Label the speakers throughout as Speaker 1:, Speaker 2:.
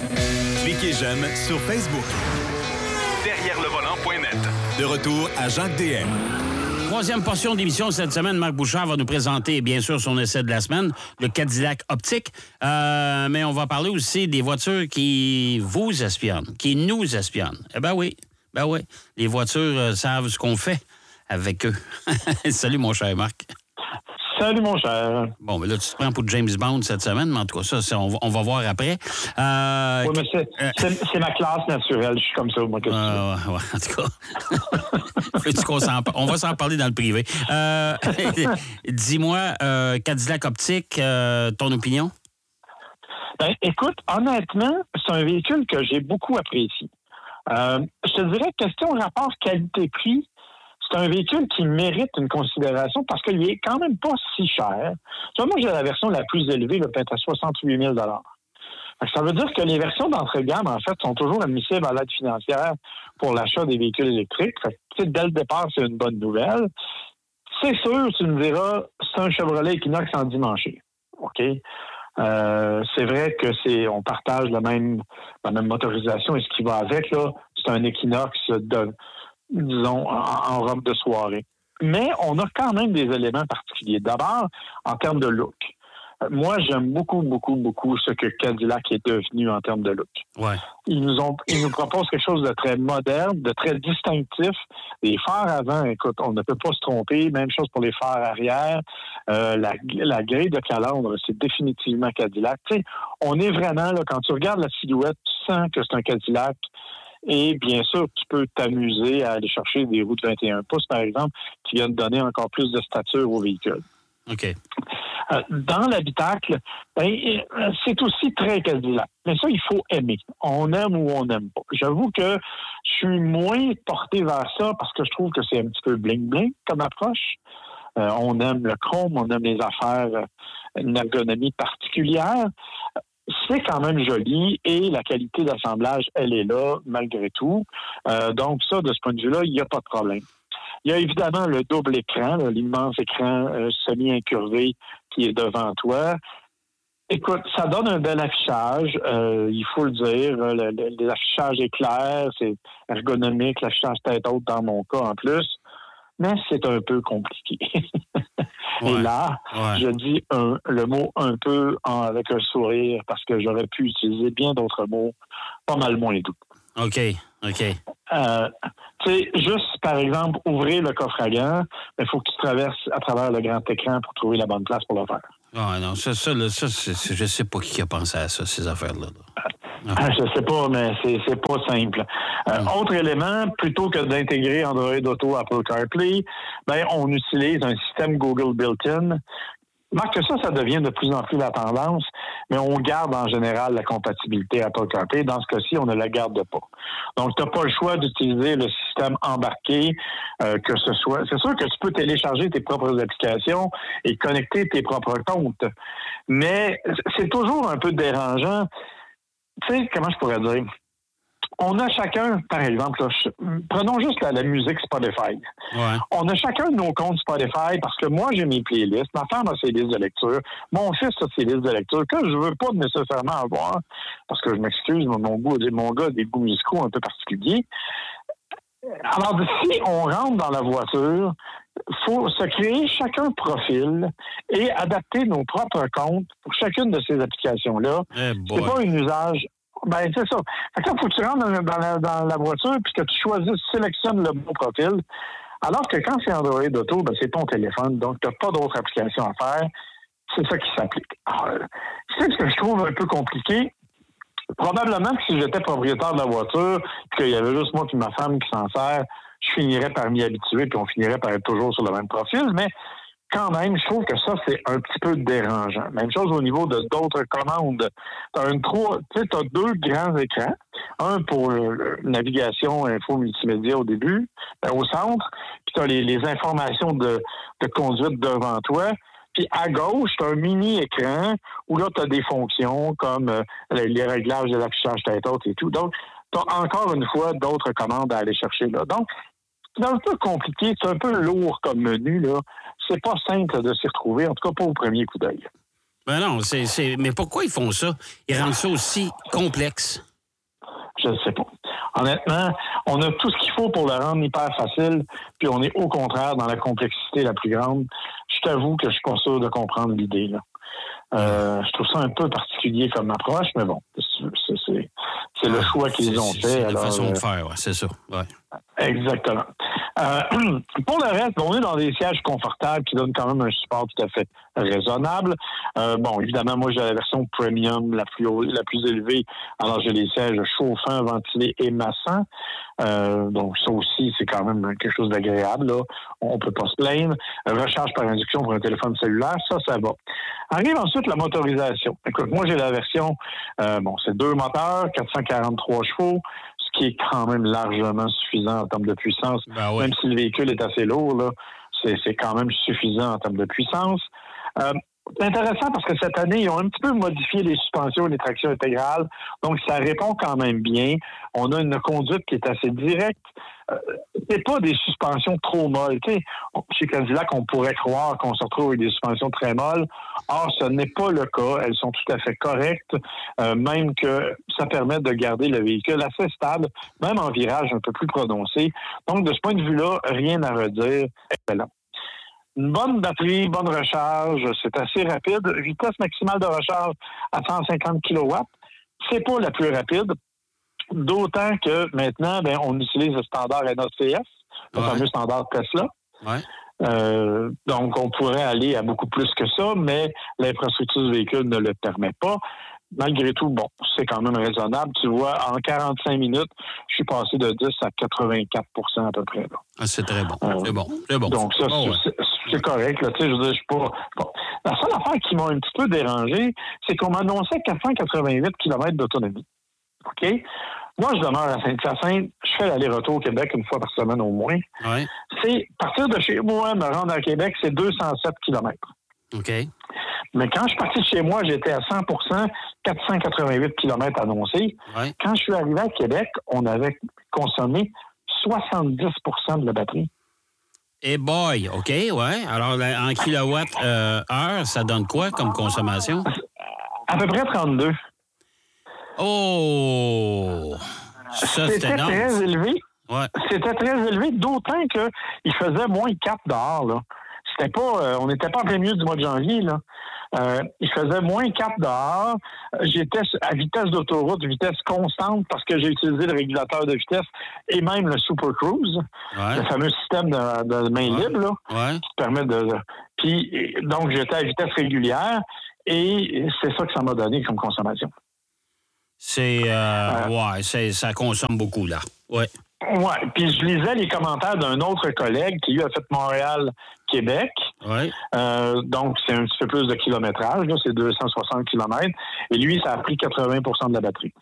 Speaker 1: Cliquez j'aime sur Facebook. Derrière le volant.net. De retour à Jacques DM.
Speaker 2: Troisième portion d'émission cette semaine, Marc Bouchard va nous présenter, bien sûr, son essai de la semaine, le Cadillac Optique. Mais on va parler aussi des voitures qui vous espionnent, qui nous espionnent. Eh bien oui, les voitures savent ce qu'on fait avec eux. Salut, mon cher Marc.
Speaker 3: Salut, mon cher.
Speaker 2: Bon, mais là, tu te prends pour James Bond cette semaine, mais en tout cas, ça, on va voir après.
Speaker 3: Oui, mais c'est ma classe naturelle. Je suis comme ça, moi.
Speaker 2: Ouais, en tout cas. On va s'en parler dans le privé. Dis-moi, Cadillac Optique, ton opinion?
Speaker 3: Ben, écoute, honnêtement, c'est un véhicule que j'ai beaucoup apprécié. Je te dirais, question rapport qualité-prix, c'est un véhicule qui mérite une considération parce qu'il est quand même pas si cher. Tu vois, moi, j'ai la version la plus élevée, peut-être à 68 000 Ça veut dire que les versions d'entrée-de-gamme, en fait, sont toujours admissibles à l'aide financière pour l'achat des véhicules électriques. Fait que, dès le départ, c'est une bonne nouvelle. C'est sûr, tu me diras, c'est un Chevrolet Equinox en dimanché. OK? C'est vrai que on partage la même motorisation et ce qui va avec, là, c'est un Equinox disons, en robe de soirée. Mais on a quand même des éléments particuliers. D'abord, en termes de look. Moi, j'aime beaucoup, beaucoup, beaucoup ce que Cadillac est devenu en termes de look.
Speaker 2: Ouais.
Speaker 3: Ils nous proposent quelque chose de très moderne, de très distinctif. Les phares avant, écoute, on ne peut pas se tromper. Même chose pour les phares arrière. La grille de calandre, c'est définitivement Cadillac. Tu sais, on est vraiment, là, quand tu regardes la silhouette, tu sens que c'est un Cadillac. Et bien sûr, tu peux t'amuser à aller chercher des roues de 21 pouces, par exemple, qui viennent donner encore plus de stature au véhicule.
Speaker 2: OK.
Speaker 3: Dans l'habitacle, c'est aussi très Cadillac. Mais ça, il faut aimer. On aime ou on n'aime pas. J'avoue que je suis moins porté vers ça parce que je trouve que c'est un petit peu bling-bling comme approche. On aime le chrome, on aime les affaires, une ergonomie particulière. C'est quand même joli et la qualité d'assemblage, elle est là malgré tout. Donc ça, de ce point de vue-là, il n'y a pas de problème. Il y a évidemment le double écran, là, l'immense écran semi-incurvé qui est devant toi. Écoute, ça donne un bel affichage, il faut le dire. L'affichage est clair, c'est ergonomique, l'affichage tête haute dans mon cas en plus. Mais c'est un peu compliqué. Ouais, et là, je dis le mot un peu avec un sourire parce que j'aurais pu utiliser bien d'autres mots pas mal moins doux.
Speaker 2: OK.
Speaker 3: Tu sais, juste, par exemple, ouvrir le coffre à gants, il faut que tu traverses à travers le grand écran pour trouver la bonne place pour le faire.
Speaker 2: Ah non, ça je sais pas qui a pensé à ça, ces affaires-là.
Speaker 3: Je sais pas, mais c'est pas simple. Autre élément, plutôt que d'intégrer Android Auto, Apple CarPlay, on utilise un système Google built-in. Marque que ça devient de plus en plus la tendance, mais on garde en général la compatibilité Apple CarPlay. Dans ce cas-ci, on ne la garde pas. Donc, tu n'as pas le choix d'utiliser le système embarqué, que ce soit... C'est sûr que tu peux télécharger tes propres applications et connecter tes propres comptes, mais c'est toujours un peu dérangeant. Tu sais, comment je pourrais dire? On a chacun, par exemple, là, prenons juste la musique Spotify.
Speaker 2: Ouais.
Speaker 3: On a chacun nos comptes Spotify parce que moi, j'ai mes playlists, ma femme a ses listes de lecture, mon fils a ses listes de lecture que je veux pas nécessairement avoir parce que je m'excuse, mon gars a des goûts musicaux un peu particuliers. Alors, si on rentre dans la voiture, il faut se créer chacun profil et adapter nos propres comptes pour chacune de ces applications-là. C'est pas un usage... c'est ça. Fait que là, il faut que tu rentres dans la voiture puis que tu sélectionnes le bon profil. Alors que quand c'est Android Auto, c'est ton téléphone, donc tu n'as pas d'autres applications à faire. C'est ça qui s'applique. C'est ce que je trouve un peu compliqué. Probablement que si j'étais propriétaire de la voiture et qu'il y avait juste moi et ma femme qui s'en sert, je finirais par m'y habituer puis on finirait par être toujours sur le même profil, mais quand même, je trouve que ça, c'est un petit peu dérangeant. Même chose au niveau de d'autres commandes. Tu as deux grands écrans. Un pour navigation, info, multimédia au début, au centre. Puis tu as les informations de conduite devant toi. Puis à gauche, tu as un mini-écran où là, tu as des fonctions comme les réglages de l'affichage tête haute et tout. Donc, tu as encore une fois d'autres commandes à aller chercher là. Donc, c'est un peu compliqué, c'est un peu lourd comme menu, là. C'est pas simple de s'y retrouver, en tout cas pas au premier coup d'œil.
Speaker 2: Ben non, mais pourquoi ils font ça? Ils rendent ça aussi complexe?
Speaker 3: Je ne sais pas. Honnêtement, on a tout ce qu'il faut pour le rendre hyper facile, puis on est au contraire dans la complexité la plus grande. Je t'avoue que je suis pas sûr de comprendre l'idée, là. Je trouve ça un peu particulier comme approche, mais bon, c'est le choix qu'ils ont fait.
Speaker 2: C'est la façon de faire, ouais, c'est ça. Ouais.
Speaker 3: Exactement. Pour le reste, on est dans des sièges confortables qui donnent quand même un support tout à fait raisonnable. Bon, évidemment, moi, j'ai la version premium la plus élevée. Alors, j'ai les sièges chauffants, ventilés et massants. Donc, ça aussi, c'est quand même quelque chose d'agréable, là. On peut pas se plaindre. Recharge par induction pour un téléphone cellulaire, ça va. Arrive ensuite la motorisation. Écoute, moi, j'ai la version, c'est 2 moteurs, 443 chevaux, ce qui est quand même largement suffisant en termes de puissance.
Speaker 2: Ben ouais.
Speaker 3: Même si le véhicule est assez lourd, là, c'est quand même suffisant en termes de puissance. C'est intéressant parce que cette année, ils ont un petit peu modifié les suspensions et les tractions intégrales. Donc, ça répond quand même bien. On a une conduite qui est assez directe. C'est pas des suspensions trop molles. Tu sais, chez Cadillac, on pourrait croire qu'on se retrouve avec des suspensions très molles. Or, ce n'est pas le cas. Elles sont tout à fait correctes, même que ça permet de garder le véhicule assez stable, même en virage un peu plus prononcé. Donc, de ce point de vue-là, rien à redire. Excellent. Une bonne batterie, bonne recharge, c'est assez rapide. Vitesse maximale de recharge à 150 kW. C'est pas la plus rapide. D'autant que maintenant, on utilise le standard NACS, le fameux standard Tesla.
Speaker 2: Ouais.
Speaker 3: Donc, on pourrait aller à beaucoup plus que ça, mais l'infrastructure du véhicule ne le permet pas. Malgré tout, c'est quand même raisonnable. Tu vois, en 45 minutes, je suis passé de 10 à 84 % à peu près. Là.
Speaker 2: Ah, c'est très bon. C'est bon.
Speaker 3: Donc, ça, c'est correct. Là. Tu sais, je veux dire, je suis pas... Bon. La seule affaire qui m'a un petit peu dérangé, c'est qu'on m'annonçait 488 km d'autonomie. OK? Moi, je demeure à Saint-Hyacinthe. Je fais l'aller-retour au Québec une fois par semaine au moins.
Speaker 2: Ouais.
Speaker 3: C'est partir de chez moi, me rendre à Québec, c'est 207 km.
Speaker 2: OK.
Speaker 3: Mais quand je suis parti de chez moi, j'étais à 100 %, 488 km annoncés.
Speaker 2: Ouais.
Speaker 3: Quand je suis arrivé à Québec, on avait consommé 70 % de la batterie.
Speaker 2: Eh boy, OK, ouais. Alors, en kilowatts-heure, ça donne quoi comme consommation?
Speaker 3: À peu près 32.
Speaker 2: Oh! Ça,
Speaker 3: C'était très élevé.
Speaker 2: Ouais.
Speaker 3: C'était très élevé, d'autant qu'il faisait moins 4 dehors, là. C'était pas, on n'était pas en plein milieu du mois de janvier, là. Il faisait moins 4 dehors. J'étais à vitesse d'autoroute, vitesse constante, parce que j'ai utilisé le régulateur de vitesse et même le Super Cruise, le fameux système de main libre, là, qui permet de... Puis, donc, j'étais à vitesse régulière et c'est ça que ça m'a donné comme consommation.
Speaker 2: Ça consomme beaucoup, là. Ouais.
Speaker 3: Ouais. Puis je lisais les commentaires d'un autre collègue qui, lui, a fait Montréal-Québec.
Speaker 2: Ouais.
Speaker 3: Donc, c'est un petit peu plus de kilométrage, là, c'est 260 km. Et lui, ça a pris 80 % de la batterie.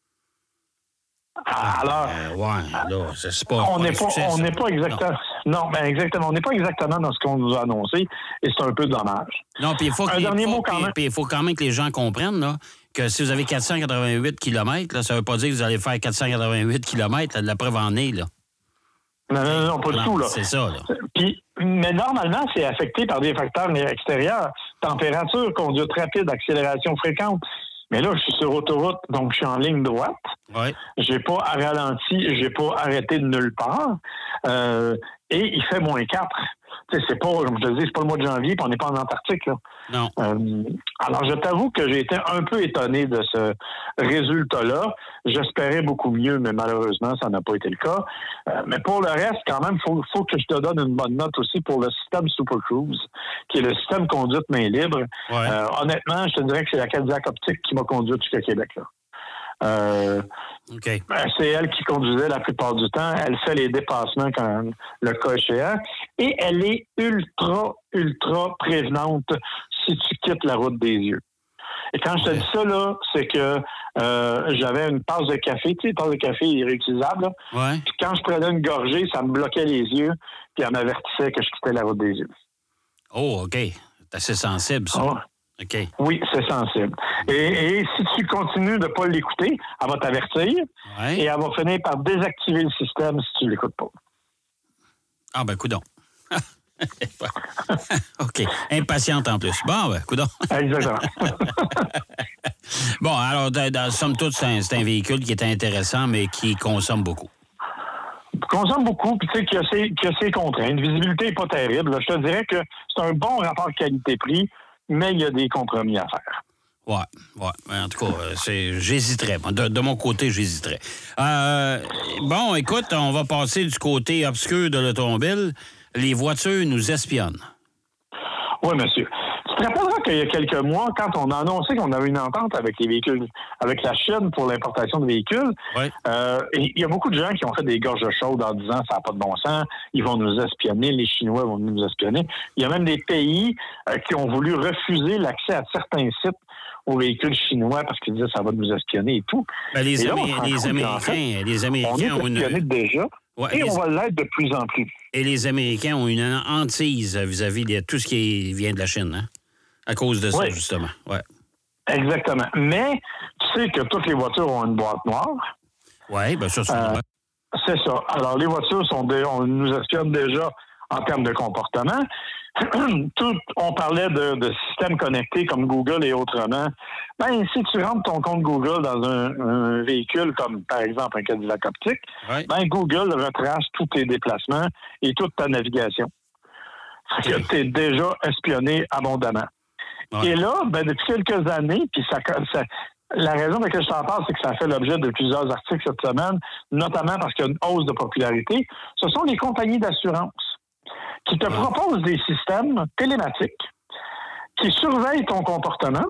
Speaker 3: Alors,
Speaker 2: là, c'est pas.
Speaker 3: On n'est pas exactement. Non, exactement. On n'est pas exactement dans ce qu'on nous a annoncé, et c'est un peu dommage.
Speaker 2: Non, puis il faut quand même que les gens comprennent là, que si vous avez 488 km, là, ça ne veut pas dire que vous allez faire 488 km. Là, de la preuve en est, là.
Speaker 3: Non, pas du tout, là.
Speaker 2: C'est ça, là.
Speaker 3: Mais normalement, c'est affecté par des facteurs extérieurs. Température, conduite rapide, accélération fréquente. Mais là, je suis sur autoroute, donc je suis en ligne droite.
Speaker 2: Ouais.
Speaker 3: J'ai pas ralenti, j'ai pas arrêté de nulle part. Et il fait moins 4. Tu sais, c'est pas, comme je te dis, c'est pas le mois de janvier, puis on n'est pas en Antarctique, là.
Speaker 2: Non.
Speaker 3: Alors, je t'avoue que j'ai été un peu étonné de ce résultat-là. J'espérais beaucoup mieux, mais malheureusement, ça n'a pas été le cas. Mais pour le reste, quand même, faut que je te donne une bonne note aussi pour le système Super Cruise, qui est le système conduite main libre.
Speaker 2: Ouais.
Speaker 3: Honnêtement, je te dirais que c'est la Cadillac Optique qui m'a conduit jusqu'à Québec, là.
Speaker 2: Okay.
Speaker 3: C'est elle qui conduisait la plupart du temps. Elle fait les dépassements quand le cas échéant. Et elle est ultra, ultra prévenante si tu quittes la route des yeux. Et quand je te dis ça, là, c'est que j'avais une tasse de café. Tu sais, une tasse de café est réutilisable. Là.
Speaker 2: Ouais.
Speaker 3: Puis quand je prenais une gorgée, ça me bloquait les yeux. Puis elle m'avertissait que je quittais la route des yeux.
Speaker 2: Oh, OK. C'est assez sensible, ça.
Speaker 3: Oh.
Speaker 2: OK.
Speaker 3: Oui, c'est sensible. Et si tu continues de ne pas l'écouter, elle va t'avertir et elle va finir par désactiver le système si tu ne l'écoutes pas.
Speaker 2: Ah, ben, coudonc. OK. Impatiente en plus. Bon, ben, coudonc.
Speaker 3: Exactement.
Speaker 2: Bon, alors, somme toute, c'est un véhicule qui est intéressant, mais qui consomme beaucoup.
Speaker 3: Consomme beaucoup, puis tu sais qu'il y a ses contraintes. La visibilité n'est pas terrible. Là. Je te dirais que c'est un bon rapport qualité-prix, mais il y a des compromis à faire.
Speaker 2: Ouais. En tout cas, j'hésiterais. De mon côté, j'hésiterais. Bon, écoute, on va passer du côté obscur de l'automobile. Les voitures nous espionnent. Oui, monsieur. Tu te rappelleras qu'il y a quelques mois, quand on a annoncé qu'on avait une entente avec les véhicules, avec la Chine pour l'importation de véhicules, il y a beaucoup de gens qui ont fait des gorges chaudes en disant ça n'a pas de bon sens, ils vont nous espionner, les Chinois vont nous espionner. Il y a même des pays qui ont voulu refuser l'accès à certains sites aux véhicules chinois parce qu'ils disaient ça va nous espionner et tout. Ben, les Américains
Speaker 3: ont espionné déjà. Ouais, et on va l'être de plus en plus.
Speaker 2: Et les Américains ont une hantise vis-à-vis de tout ce qui vient de la Chine, hein? À cause de ça, justement. Ouais.
Speaker 3: Exactement. Mais tu sais que toutes les voitures ont une boîte noire.
Speaker 2: Oui, bien ça,
Speaker 3: c'est ça. Alors, les voitures on nous espionne déjà en termes de comportement. On parlait de systèmes connectés comme Google et autrement. Ben, si tu rentres ton compte Google dans un véhicule comme, par exemple, un Cadillac optique, ben, Google retrace tous tes déplacements et toute ta navigation. Tu es déjà espionné abondamment. Ouais. Et là, ben, depuis quelques années, puis la raison pour laquelle je t'en parle, c'est que ça a fait l'objet de plusieurs articles cette semaine, notamment parce qu'il y a une hausse de popularité. Ce sont les compagnies d'assurance qui te proposent des systèmes télématiques qui surveillent ton comportement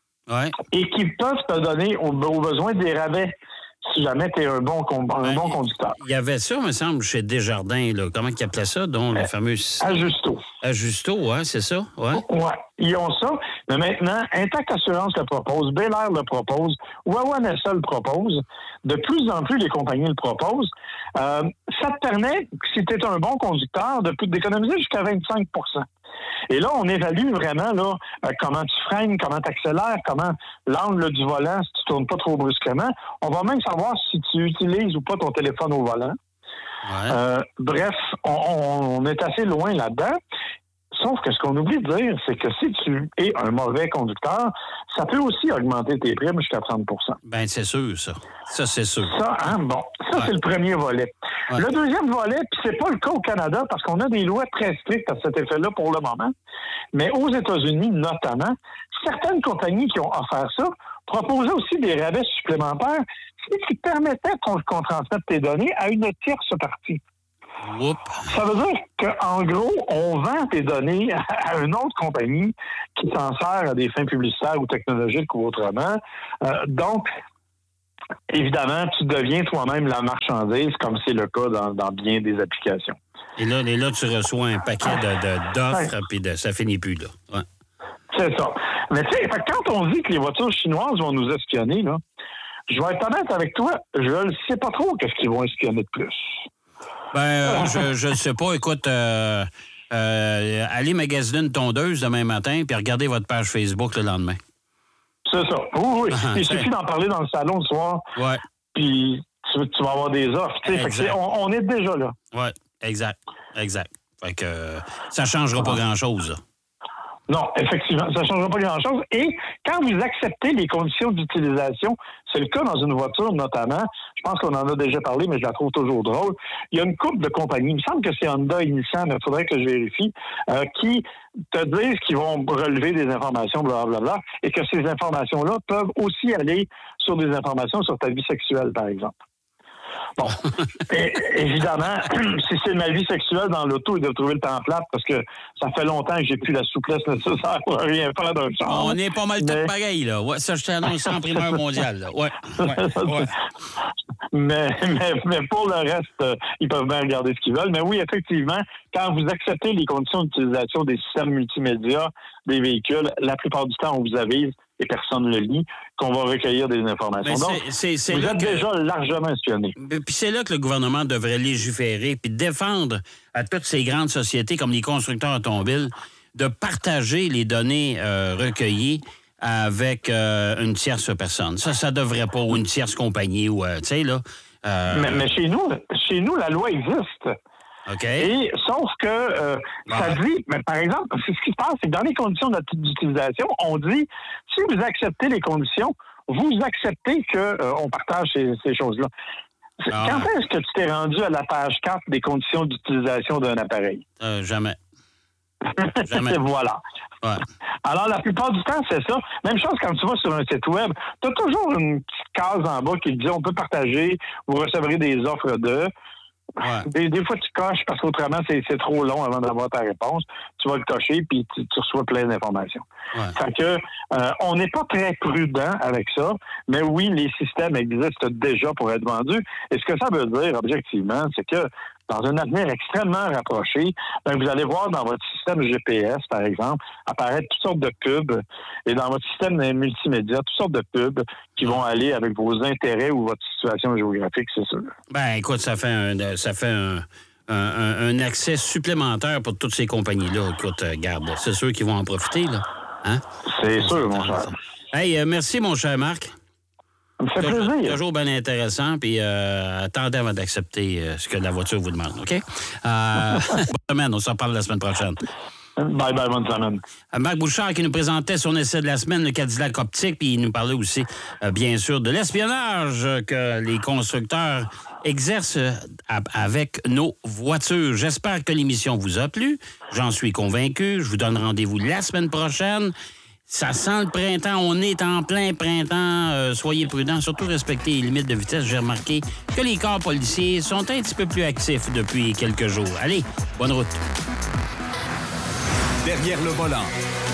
Speaker 3: et qui peuvent te donner au besoin des rabais si jamais tu es un bon conducteur.
Speaker 2: Il y avait ça, me semble, chez Desjardins. Là. Comment ils appelaient ça? Donc, le fameux...
Speaker 3: Ajusto.
Speaker 2: Ajusto, oui, c'est ça? Oui,
Speaker 3: ils ont ça. Mais maintenant, Intact Assurance le propose, Bel Air le propose, Wawanesa le propose. De plus en plus, les compagnies le proposent. Ça te permet, si tu es un bon conducteur, d'économiser jusqu'à 25 %. Et là, on évalue vraiment là comment tu freines, comment tu accélères, comment l'angle du volant, si tu tournes pas trop brusquement. On va même savoir si tu utilises ou pas ton téléphone au volant. Ouais. Bref, on est assez loin là-dedans. Sauf que ce qu'on oublie de dire, c'est que si tu es un mauvais conducteur, ça peut aussi augmenter tes primes jusqu'à 30 %.
Speaker 2: Bien, c'est sûr, ça. Ça, c'est sûr.
Speaker 3: Ça, hein? Bon. Ça, c'est le premier volet. Ouais. Le deuxième volet, puis c'est pas le cas au Canada, parce qu'on a des lois très strictes à cet effet-là pour le moment, mais aux États-Unis, notamment, certaines compagnies qui ont offert ça proposaient aussi des rabais supplémentaires qui permettaient qu'on transmette tes données à une tierce partie.
Speaker 2: Oups.
Speaker 3: Ça veut dire qu'en gros, on vend tes données à une autre compagnie qui s'en sert à des fins publicitaires ou technologiques ou autrement. Donc, évidemment, tu deviens toi-même la marchandise, comme c'est le cas dans bien des applications.
Speaker 2: Et là, tu reçois un paquet d'offres, puis ça finit plus, là. Ouais.
Speaker 3: C'est ça. Mais tu sais, quand on dit que les voitures chinoises vont nous espionner, là, je vais être honnête avec toi, je ne sais pas trop qu'est-ce qu'ils vont espionner de plus.
Speaker 2: Ben, je ne sais pas. Écoute, allez magasiner une tondeuse demain matin puis regardez votre page Facebook le lendemain.
Speaker 3: C'est ça. Oui. Il suffit d'en parler dans le salon le soir.
Speaker 2: Ouais.
Speaker 3: Puis tu vas avoir des offres. Fait on est déjà là.
Speaker 2: Oui, exact. Fait que ça ne changera pas grand-chose, là.
Speaker 3: Non, effectivement, ça ne changera pas grand-chose. Et quand vous acceptez les conditions d'utilisation, c'est le cas dans une voiture notamment, je pense qu'on en a déjà parlé, mais je la trouve toujours drôle, il y a une couple de compagnies, il me semble que c'est Honda et Nissan, mais il faudrait que je vérifie, qui te disent qu'ils vont relever des informations, blablabla, et que ces informations-là peuvent aussi aller sur des informations sur ta vie sexuelle, par exemple. Bon, évidemment, si c'est ma vie sexuelle dans l'auto, ils doivent trouver le temps plat parce que ça fait longtemps que j'ai plus la souplesse nécessaire pour rien faire d'un char.
Speaker 2: On est pas mal tout pareil, là. Ouais, ça, je t'annonce en primeur mondiale, là. Ouais.
Speaker 3: Mais pour le reste, ils peuvent bien regarder ce qu'ils veulent. Mais oui, effectivement, quand vous acceptez les conditions d'utilisation des systèmes multimédia des véhicules, la plupart du temps, on vous avise et personne ne le lit, qu'on va recueillir des informations.
Speaker 2: Mais
Speaker 3: donc, vous êtes déjà largement espionné.
Speaker 2: Puis c'est là que le gouvernement devrait légiférer puis défendre à toutes ces grandes sociétés comme les constructeurs automobiles de partager les données recueillies avec une tierce personne. Ça devrait pas, ou une tierce compagnie, ou tu sais, là.
Speaker 3: Mais chez nous, la loi existe.
Speaker 2: OK.
Speaker 3: Et sauf que ça dit, mais par exemple, ce qui se passe, c'est que dans les conditions d'utilisation, on dit, si vous acceptez les conditions, vous acceptez qu'on partage ces choses-là. Quand est-ce que tu t'es rendu à la page 4 des conditions d'utilisation d'un appareil?
Speaker 2: Jamais. Jamais.
Speaker 3: Voilà.
Speaker 2: Ouais.
Speaker 3: Alors, la plupart du temps, c'est ça. Même chose quand tu vas sur un site web, tu as toujours une petite case en bas qui dit on peut partager, vous recevrez des offres de...
Speaker 2: Ouais.
Speaker 3: Des fois, tu coches parce qu'autrement, c'est trop long avant d'avoir ta réponse. Tu vas le cocher, puis tu reçois plein d'informations.
Speaker 2: Ouais.
Speaker 3: Fait que, on n'est pas très prudent avec ça, mais oui, les systèmes existent déjà pour être vendus. Et ce que ça veut dire, objectivement, c'est que dans un avenir extrêmement rapproché, vous allez voir dans votre système GPS, par exemple, apparaître toutes sortes de pubs, et dans votre système multimédia, toutes sortes de pubs qui vont aller avec vos intérêts ou votre situation géographique, c'est sûr.
Speaker 2: Ben, écoute, ça fait un accès supplémentaire pour toutes ces compagnies-là. Écoute, garde, c'est sûr qu'ils vont en profiter, là. Hein?
Speaker 3: C'est sûr, mon cher.
Speaker 2: Hey, merci, mon cher Marc.
Speaker 3: Ça me fait plaisir.
Speaker 2: Toujours bien intéressant, puis attendez avant d'accepter ce que la voiture vous demande, OK? Bonne semaine, on se reparle la semaine prochaine.
Speaker 3: Bye, bonne semaine.
Speaker 2: Marc Bouchard qui nous présentait son essai de la semaine, le Cadillac optique, puis il nous parlait aussi, bien sûr, de l'espionnage que les constructeurs exercent avec nos voitures. J'espère que l'émission vous a plu. J'en suis convaincu. Je vous donne rendez-vous la semaine prochaine. Ça sent le printemps. On est en plein printemps. Soyez prudents. Surtout respectez les limites de vitesse. J'ai remarqué que les corps policiers sont un petit peu plus actifs depuis quelques jours. Allez, bonne route.
Speaker 1: Derrière le volant.